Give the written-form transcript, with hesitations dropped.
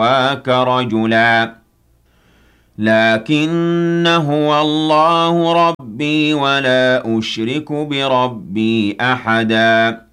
وَأَخَاكَ رَجُلًا لكن هو الله ربي ولا أشرك بربي أحدا